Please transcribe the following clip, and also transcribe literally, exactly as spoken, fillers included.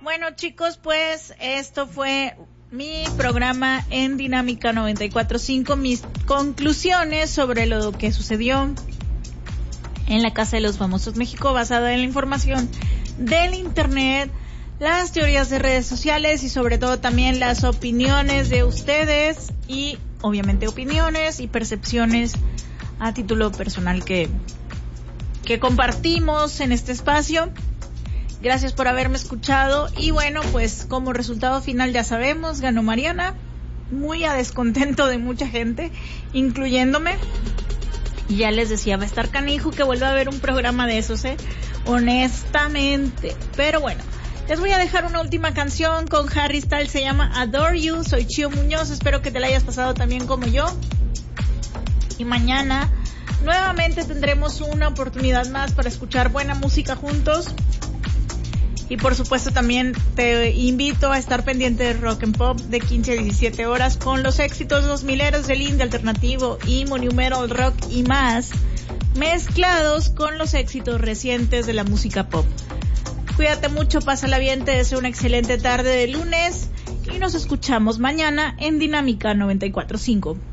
Bueno, chicos, pues esto fue mi programa en Dinámica noventa y cuatro punto cinco, mis conclusiones sobre lo que sucedió en la Casa de los Famosos México, basada en la información del internet, las teorías de redes sociales y sobre todo también las opiniones de ustedes y obviamente opiniones y percepciones a título personal que, que compartimos en este espacio. Gracias por haberme escuchado y bueno, pues como resultado final ya sabemos, ganó Mariana, muy a descontento de mucha gente, incluyéndome. Y ya les decía, va a estar canijo que vuelva a haber un programa de esos, ¿eh? Honestamente. Pero bueno, les voy a dejar una última canción con Harry Styles, se llama Adore You. Soy Chío Muñoz, espero que te la hayas pasado también como yo. Y mañana nuevamente tendremos una oportunidad más para escuchar buena música juntos. Y por supuesto también te invito a estar pendiente de Rock and Pop de quince a diecisiete horas con los éxitos dos mileros del indie alternativo y monumental rock y más, mezclados con los éxitos recientes de la música pop. Cuídate mucho, pásala bien, te deseo una excelente tarde de lunes y nos escuchamos mañana en Dinámica noventa y cuatro punto cinco.